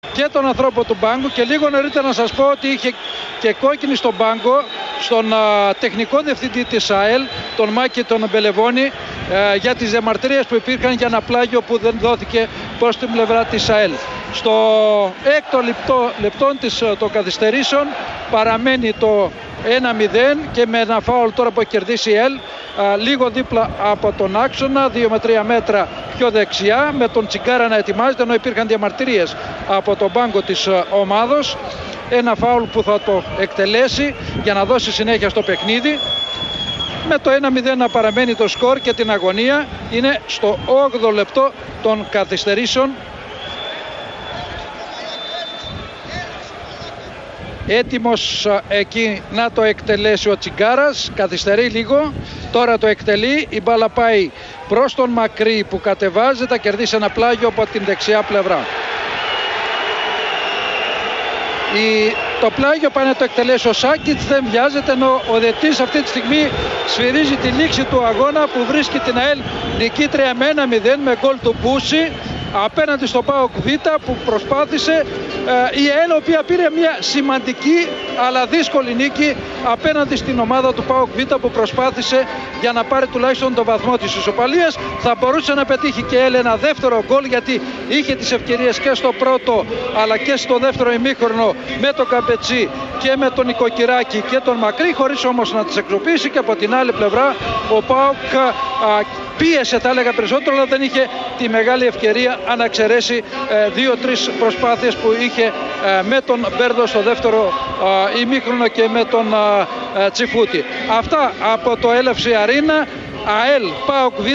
και τον ανθρώπο του πάγκου, και λίγο νωρίτερα να σας πω ότι είχε και κόκκινη στον πάγκο στον τεχνικό διευθυντή της ΑΕΛ, τον Μάκη τον Μπελεβόνη, για τις διαμαρτυρίες που υπήρχαν για ένα πλάγιο που δεν δόθηκε προς την πλευρά της ΑΕΛ. Στο έκτο λεπτό των καθυστερήσεων παραμένει το 1-0 και με ένα φάουλ τώρα που έχει κερδίσει η ΑΕΛ λίγο δίπλα από τον άξονα, 2 με 3 μέτρα πιο δεξιά, με τον Τσιγκάρα να ετοιμάζεται, ενώ υπήρχαν διαμαρτυρίες από τον πάγκο της ομάδος. Ένα φάουλ που θα το εκτελέσει για να δώσει συνέχεια στο παιχνίδι. Με το 1-0 να παραμένει το σκορ και την αγωνία. Είναι στο 8ο λεπτό των καθυστερήσεων. Έτοιμος εκεί να το εκτελέσει ο Τσιγκάρας, καθυστερεί λίγο, τώρα το εκτελεί, η μπάλα πάει προς τον Μακρύ που κατεβάζεται, κερδίσει ένα πλάγιο από την δεξιά πλευρά. Το πλάγιο πάει να το εκτελέσει ο Σάκητς, δεν βιάζεται, ενώ ο διαιτητής αυτή τη στιγμή σφυρίζει τη λήξη του αγώνα που βρίσκει την ΑΕΛ νικήτρια με 1-0 με γκολ του Μπούση απέναντι στο ΠΑΟΚ Β που προσπάθησε, η ΑΕΛ, η οποία πήρε μια σημαντική αλλά δύσκολη νίκη απέναντι στην ομάδα του ΠΑΟΚ Β που προσπάθησε για να πάρει τουλάχιστον τον βαθμό της ισοπαλίας. Θα μπορούσε να πετύχει και η ΑΕΛ ένα δεύτερο γκολ, γιατί είχε τις ευκαιρίες και στο πρώτο αλλά και στο δεύτερο ημίχρονο με τον Καμπετσί και με τον Νοικοκυράκη και τον Μακρύ, χωρίς όμως να τις εκπροπήσει. Και από την άλλη πλευρά ο ΠΑΟΚ πίεσε, θα έλεγα, περισσότερο, αλλά δεν είχε τη μεγάλη ευκαιρία, αν εξαιρέσει 2-3 προσπάθειες που είχε με τον Μπέρδο στο δεύτερο ημίχρονο και με τον Τσιφούτη. Αυτά από το Έλευση Αρίνα. ΑΕΛ ΠΑΟΚ Β 1-0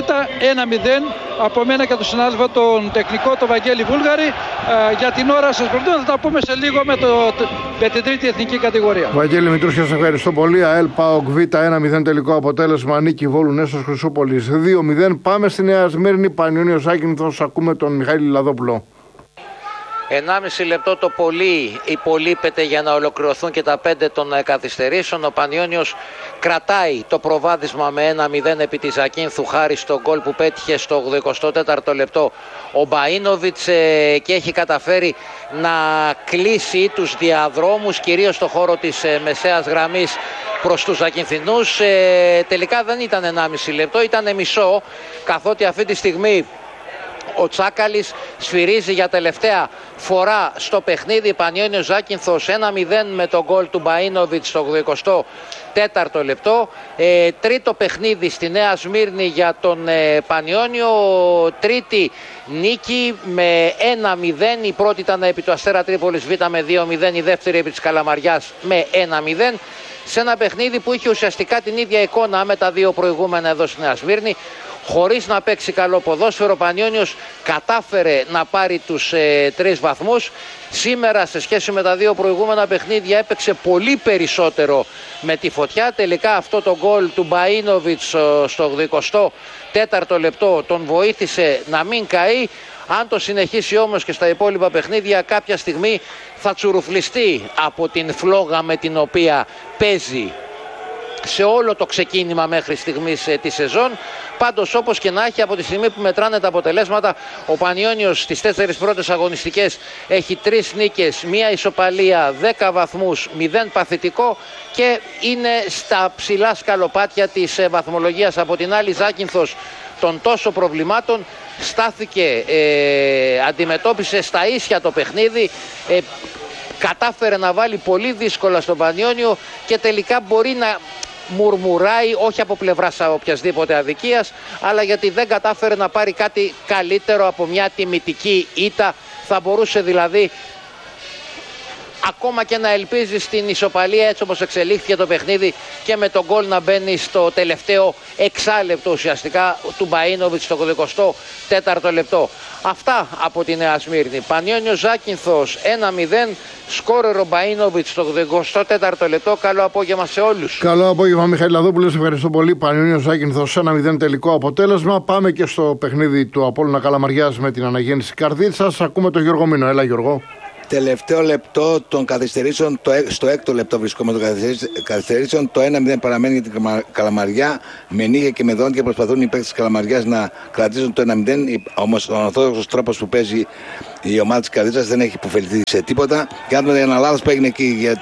από μένα και τον συνάδελφο τον τεχνικό, τον Βαγγέλη Βούλγαρη. Για την ώρα σας προτείνω, θα τα πούμε σε λίγο με την τρίτη εθνική κατηγορία. Βαγγέλη Μητρούσια, σας ευχαριστώ πολύ. ΑΕΛ ΠΑΟΚ Β 1-0 τελικό αποτέλεσμα, νίκη Βόλου Νέσος Χρυσούπολης 2-0. Πάμε στη Νέα Σμύρνη, Πανιόνιος Άκυνθος, ακούμε τον Μιχαήλ Λαδόπουλο. 1,5 λεπτό το πολύ υπολείπεται για να ολοκληρωθούν και τα 5 των καθυστερήσεων. Ο Πανιόνιος κρατάει το προβάδισμα με 1-0 επί της Ακίνθου χάρη στο γκολ που πέτυχε στο 84ο λεπτό ο Μπαΐνοβιτς και έχει καταφέρει να κλείσει τους διαδρόμους, κυρίως στο χώρο της μεσαίας γραμμής προς τους Ακινθινούς. Τελικά δεν ήταν 1,5 λεπτό, ήταν μισό, καθότι αυτή τη στιγμή ο Τσάκαλης σφυρίζει για τελευταία φορά στο παιχνίδι. Πανιόνιος Άκυνθος 1-0 με τον γκολ του Μπαΐνοβιτς στο 84ο λεπτό. Τρίτο παιχνίδι στη Νέα Σμύρνη για τον Πανιόνιο. Τρίτη νίκη με 1-0. Η πρώτη ήταν επί του Αστέρα Τρίπολης Β με 2-0. Η δεύτερη επί της Καλαμαριάς με 1-0. Σε ένα παιχνίδι που είχε ουσιαστικά την ίδια εικόνα με τα δύο προηγούμενα εδώ στη Νέα Σμύρνη. Χωρίς να παίξει καλό ποδόσφαιρο, ο Πανιόνιος κατάφερε να πάρει τους 3 βαθμούς. Σήμερα, σε σχέση με τα δύο προηγούμενα παιχνίδια, έπαιξε πολύ περισσότερο με τη φωτιά. Τελικά αυτό το γκολ του Μπαΐνοβιτς στο 84ο λεπτό τον βοήθησε να μην καεί. Αν το συνεχίσει όμως και στα υπόλοιπα παιχνίδια, κάποια στιγμή θα τσουρουφλιστεί από την φλόγα με την οποία παίζει σε όλο το ξεκίνημα μέχρι στιγμής τη σεζόν. Πάντως, όπως και να έχει, από τη στιγμή που μετράνε τα αποτελέσματα, ο Πανιόνιος στις 4 πρώτες αγωνιστικές έχει 3 νίκες, 1 ισοπαλία, 10 βαθμούς, 0 παθητικό και είναι στα ψηλά σκαλοπάτια της βαθμολογίας. Από την άλλη, Ζάκυνθος των τόσο προβλημάτων στάθηκε, αντιμετώπισε στα ίσια το παιχνίδι, κατάφερε να βάλει πολύ δύσκολα στον Πανιόνιο και τελικά μπορεί να μουρμουράει, όχι από πλευράς οποιασδήποτε αδικίας, αλλά γιατί δεν κατάφερε να πάρει κάτι καλύτερο από μια τιμητική ήττα. Θα μπορούσε δηλαδή ακόμα και να ελπίζει στην ισοπαλία, έτσι όπως εξελίχθηκε το παιχνίδι, και με τον γκολ να μπαίνει στο τελευταίο εξάλεπτο ουσιαστικά του Μπαΐνοβιτς στο 84ο λεπτό. Αυτά από τη Νέα Σμύρνη. Πανιόνιος Άκυνθος 1-0, σκόρερο Μπαΐνοβιτς στο 84ο λεπτό. Καλό απόγευμα σε όλους. Καλό απόγευμα, Μιχαήλ Λαδόπουλο. Ευχαριστώ πολύ. Πανιόνιος Άκυνθος 1-0 τελικό αποτέλεσμα. Πάμε και στο παιχνίδι του Απόλλωνα Καλαμαριάς με την αναγέννηση Καρδίτσας. Ακούμε τον Γιώργο Μήνο. Έλα, Γιώργο. τελευταίο λεπτό των καθυστερήσεων, στο έκτο λεπτό βρισκόμαστε των καθυστερήσεων. Το 1-0 παραμένει για την Καλαμαριά. Με νύχια και με δόντια προσπαθούν οι παίκτες της Καλαμαριάς να κρατήσουν το 1-0. Όμως ο ανορθόδοξος τρόπος που παίζει η ομάδα της Καρδίτσας δεν έχει υποφεληθεί σε τίποτα. Κάνουμε ένα λάθος που έγινε εκεί για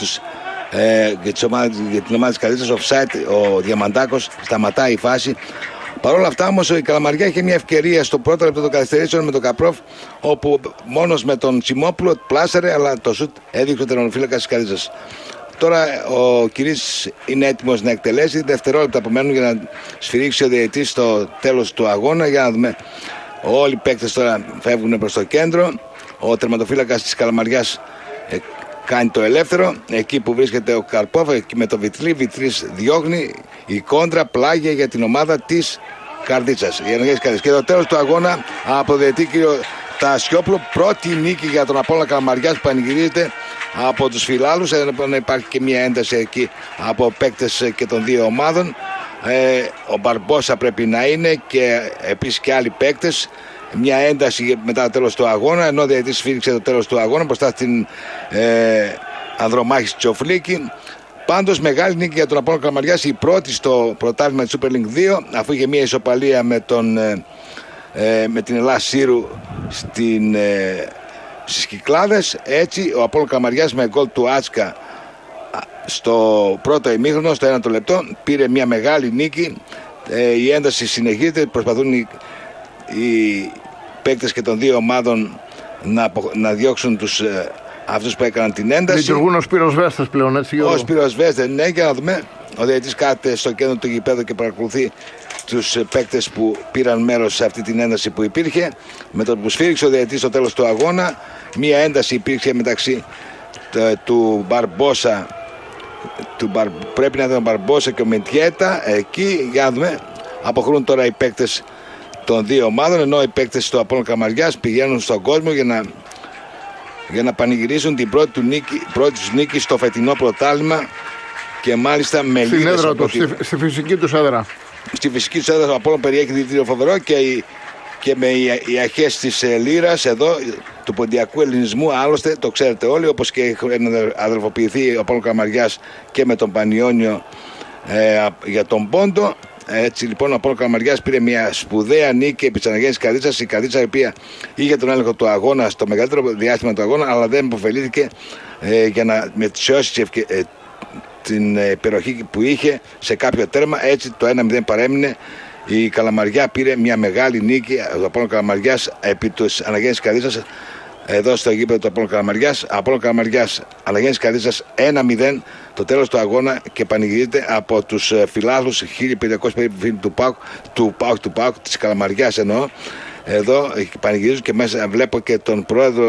την ομάδα της Καρδίτσας. Offside, ο Διαμαντάκος σταματάει η φάση. Παρ' όλα αυτά όμως η Καλαμαριά είχε μια ευκαιρία στο πρώτο λεπτό των καθυστερήσεων με τον Καπρόφ, όπου μόνος με τον Τσιμόπουλο πλάσαρε, αλλά το σουτ έδειξε ο τερματοφύλακας της Καρδίτσας. Τώρα ο Κυρίς είναι έτοιμος να εκτελέσει. Δευτερόλεπτα απομένουν για να σφυρίξει ο διαιτητής στο τέλος του αγώνα. Για να δούμε. Όλοι οι παίκτες τώρα φεύγουν προς το κέντρο. Ο τερματοφύλακας της Καλαμαριάς κάνει το ελεύθερο. Εκεί που βρίσκεται ο Καρπόφ, εκεί με το Βιτρής διώχνει. Η κόντρα, πλάγια για την ομάδα της Καρδίτσας. Και το τέλος του αγώνα από το διαιτητή κύριο Τασιόπουλο. Πρώτη νίκη για τον Απόλλωνα Καλαμαριάς που πανηγυρίζεται από τους φιλάλους. Υπάρχει και μια ένταση εκεί από παίκτες και των δύο ομάδων. Ο Μπαρμπόσα πρέπει να είναι και επίσης και άλλοι παίκτες. Μια ένταση μετά το τέλος του αγώνα, ενώ ο διαιτητής σφύριξε το τέλος του αγώνα μπροστά στην Ανδρομάχη Τσοφλίκη. Πάντως μεγάλη νίκη για τον Απόλλωνα Καλαμαριάς, η πρώτη στο πρωτάθλημα της Super League 2, αφού είχε μια ισοπαλία με την Ελλάς Σύρου στις Κυκλάδες. Έτσι ο Απόλλωνα Καλαμαριάς με γκολ του Άτσκα στο πρώτο ημίχρονο, στο 1 λεπτό, πήρε μια μεγάλη νίκη. Η ένταση συνεχίζεται, προσπαθούν οι παίκτες και των δύο ομάδων να διώξουν αυτούς που έκαναν την ένταση. Λειτουργούν ως πυροσβέστες πλέον, έτσι Γιώργο? Ως πυροσβέστες, ναι, για να δούμε. Ο διαιτητής κάθεται στο κέντρο του γηπέδου και παρακολουθεί τους παίκτες που πήραν μέρος σε αυτή την ένταση που υπήρχε. Με το που σφύριξε ο διαιτητής στο τέλος του αγώνα, μία ένταση υπήρξε μεταξύ του Μπαρμπόσα, πρέπει να ήταν ο Μπαρμπόσα και ο Μεντιέτα. Εκεί, για να δούμε, αποχωρούν τώρα οι παίκτες των δύο ομάδων, ενώ οι παίκτες του Απόλλωνα Καλαμαριάς πηγαίνουν στον κόσμο για να πανηγυρίσουν την πρώτη τους νίκη στο φετινό πρωτάθλημα, και μάλιστα με στην έδρα του, στη φυσική τους έδρα. Στη φυσική τους έδρα ο Απόλλων περιέχει διτήριο φοβερό και με οι αρχές της Λύρας εδώ, του ποντιακού ελληνισμού, άλλωστε το ξέρετε όλοι, όπως και έχει αδελφοποιηθεί ο Απόλλων Καλαμαριάς και με τον Πανιόνιο για τον Πόντο. Έτσι λοιπόν ο Απόλλων Καλαμαριάς πήρε μια σπουδαία νίκη επί της αναγέννησης Καρδίτσας. Η Καρδίτσα, η οποία είχε τον έλεγχο του αγώνα στο μεγαλύτερο διάστημα του αγώνα, αλλά δεν υποφελήθηκε για να μετσιώσει την υπεροχή που είχε σε κάποιο τέρμα. Έτσι το 1-0 παρέμεινε. Η Καλαμαριά πήρε μια μεγάλη νίκη, ο Απόλλων Καλαμαριάς, επί της αναγέννησης Καρδίτσας, εδώ στο γήπεδο του Απόλλων Καλαμαριάς. Απόλλων Καλαμαριάς, αναγέννησης Καρδίτσας 1-0 το τέλος του αγώνα, και πανηγυρίζεται από τους φιλάθλους 1500 περίπου φίλοι του ΠΑΟΚ της Καλαμαριάς εννοώ. Εδώ πανηγυρίζουν, και μέσα βλέπω και τον πρόεδρο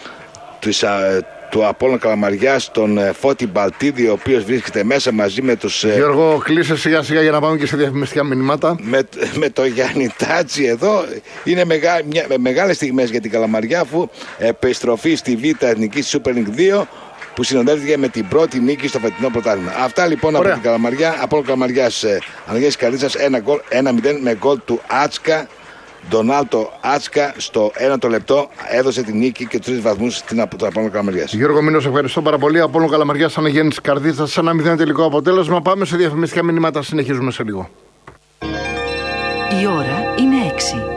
του Απόλλωνα Καλαμαριάς, τον Φώτη Μπαλτίδη, ο οποίος βρίσκεται μέσα μαζί με τους... Γιώργο, κλείσε σιγά σιγά για να πάμε και σε διαφημιστικά μηνύματα. Με το Γιάννη Τάτσι εδώ. Είναι μεγάλες στιγμές για την Καλαμαριά, αφού επιστροφή στη Β' Εθνική Super League 2, που συνοδεύτηκε με την πρώτη νίκη στο φετινό πρωτάθλημα. Αυτά λοιπόν. Ωραία. Από την Καλαμαριά. Απόλλων Καλαμαριάς, αναγέννησης Καρδίτσας 1-0 με γκολ του Άτσκα. Ντονάλτο Άτσκα στο 1 λεπτό έδωσε την νίκη και τους 3 βαθμούς στην Απόλλωνα Καλαμαριάς. Γιώργο Μήνο, ευχαριστώ πάρα πολύ. Απόλλωνα Καλαμαριάς, αναγέννησης Καρδίτσας, 1-0 τελικό αποτέλεσμα. Πάμε σε διαφημιστικά μηνύματα, συνεχίζουμε σε λίγο. Η ώρα είναι 6.